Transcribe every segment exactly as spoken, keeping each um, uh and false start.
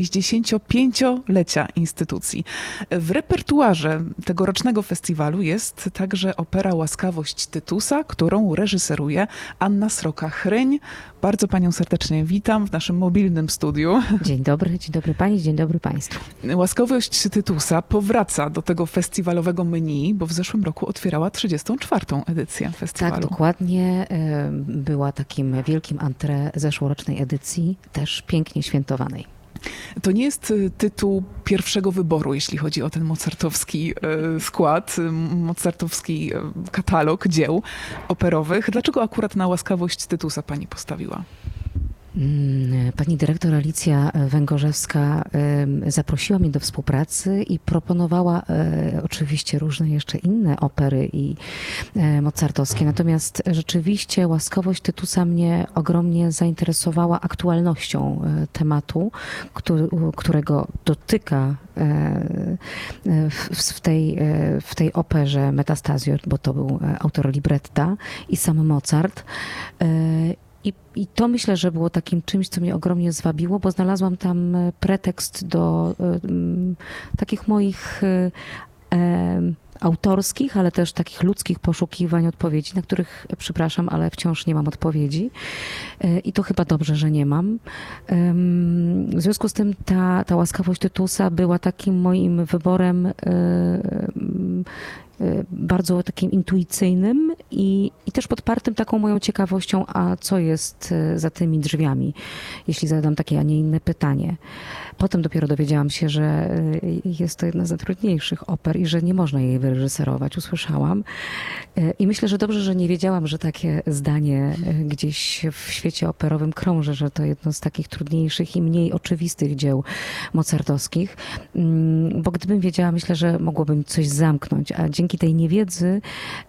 sześćdziesięciopięciolecia instytucji. W repertuarze tegorocznego festiwalu jest także opera Łaskawość Tytusa, którą reżyseruje Anna Sroka-Chryń. Bardzo panią serdecznie witam w naszym mobilnym studiu. Dzień dobry, dzień dobry pani, dzień dobry państwu. Łaskawość Tytusa powraca do tego festiwalowego menu, bo w zeszłym roku otwierała trzydziestą czwartą edycję festiwalu. Tak, dokładnie. Była takim wielkim entrée zeszłorocznej edycji, też pięknie świętowanej. To nie jest tytuł pierwszego wyboru, jeśli chodzi o ten mozartowski skład, mozartowski katalog dzieł operowych. Dlaczego akurat na Łaskawość Tytusa pani postawiła? Pani dyrektor Alicja Węgorzewska zaprosiła mnie do współpracy i proponowała oczywiście różne jeszcze inne opery i mozartowskie. Natomiast rzeczywiście Łaskawość Tytusa mnie ogromnie zainteresowała aktualnością tematu, którego dotyka w tej, w tej operze Metastasio, bo to był autor libretta i sam Mozart. I, I to myślę, że było takim czymś, co mnie ogromnie zwabiło, bo znalazłam tam pretekst do um, takich moich um, autorskich, ale też takich ludzkich poszukiwań odpowiedzi, na których, przepraszam, ale wciąż nie mam odpowiedzi. I to chyba dobrze, że nie mam. W związku z tym ta, ta Łaskawość Tytusa była takim moim wyborem bardzo takim intuicyjnym i, i też podpartym taką moją ciekawością, a co jest za tymi drzwiami, jeśli zadam takie, a nie inne pytanie. Potem dopiero dowiedziałam się, że jest to jedna z najtrudniejszych oper i że nie można jej wyreżyserować. Usłyszałam. I myślę, że dobrze, że nie wiedziałam, że takie zdanie gdzieś w świecie operowym krąży, że to jedno z takich trudniejszych i mniej oczywistych dzieł mozartowskich. Bo gdybym wiedziała, myślę, że mogłabym coś zamknąć, a dzięki tej niewiedzy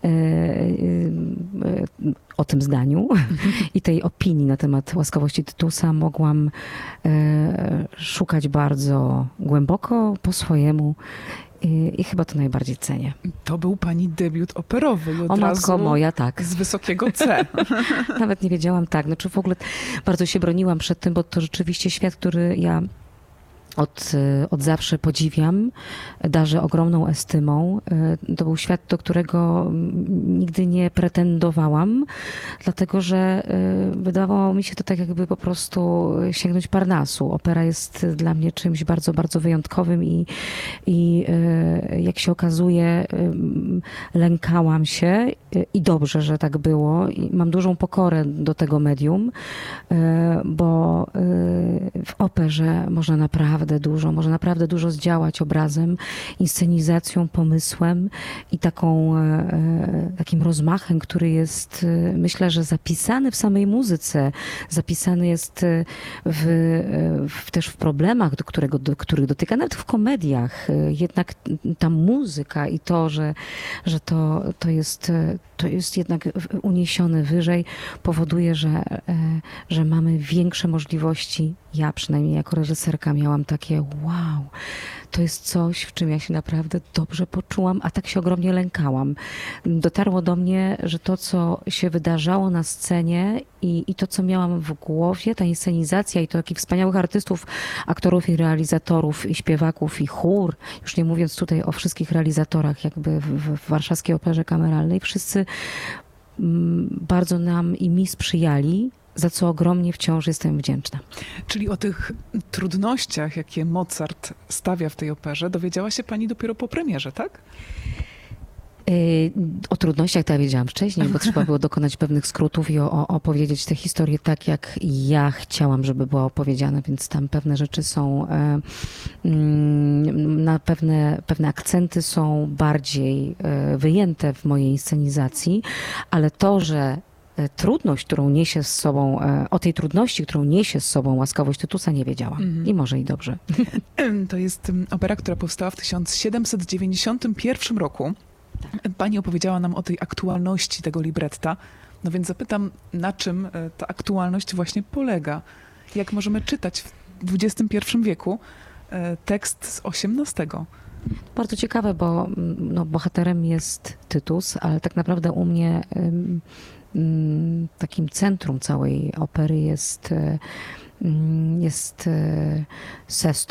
o tym zdaniu i tej opinii na temat Łaskawości Tytusa mogłam szukać bardzo głęboko, po swojemu. I, I chyba to najbardziej cenię. To był pani debiut operowy. I od o razu matko moja, tak. Z wysokiego C. Nawet nie wiedziałam, tak. No, czy w ogóle bardzo się broniłam przed tym, bo to rzeczywiście świat, który ja Od, od zawsze podziwiam, darzę ogromną estymą. To był świat, do którego nigdy nie pretendowałam, dlatego że wydawało mi się to tak jakby po prostu sięgnąć Parnasu. Opera jest dla mnie czymś bardzo, bardzo wyjątkowym i, i jak się okazuje, lękałam się i dobrze, że tak było. I mam dużą pokorę do tego medium, bo w operze można naprawdę dużo, może naprawdę dużo zdziałać obrazem, inscenizacją, pomysłem i taką, takim rozmachem, który jest, myślę, że zapisany w samej muzyce, zapisany jest w, w, też w problemach, do, którego, do których dotyka, nawet w komediach. Jednak ta muzyka i to, że, że to, to, jest, to jest jednak uniesione wyżej, powoduje, że, że mamy większe możliwości. Ja przynajmniej jako reżyserka miałam takie wow, to jest coś, w czym ja się naprawdę dobrze poczułam, a tak się ogromnie lękałam. Dotarło do mnie, że to, co się wydarzało na scenie i, i to, co miałam w głowie, ta inscenizacja i to takich wspaniałych artystów, aktorów i realizatorów, i śpiewaków, i chór, już nie mówiąc tutaj o wszystkich realizatorach jakby w, w Warszawskiej Operze Kameralnej, wszyscy bardzo nam i mi sprzyjali, za co ogromnie wciąż jestem wdzięczna. Czyli o tych trudnościach, jakie Mozart stawia w tej operze, dowiedziała się pani dopiero po premierze, tak? O trudnościach to ja wiedziałam wcześniej, bo trzeba było dokonać pewnych skrótów i o, o, opowiedzieć tę historię tak, jak ja chciałam, żeby była opowiedziana, więc tam pewne rzeczy są, na pewne, pewne akcenty są bardziej wyjęte w mojej inscenizacji, ale to, że trudność, którą niesie z sobą, o tej trudności, którą niesie z sobą Łaskawość Tytusa, nie wiedziałam. Mm. I może i dobrze. To jest opera, która powstała w tysiąc siedemset dziewięćdziesiątym pierwszym roku. Pani opowiedziała nam o tej aktualności tego libretta. No więc zapytam, na czym ta aktualność właśnie polega? Jak możemy czytać w dwudziestym pierwszym wieku tekst z osiemnastego? Bardzo ciekawe, bo no, bohaterem jest Tytus, ale tak naprawdę u mnie ym, ym, takim centrum całej opery jest mm, jest e, Sesto.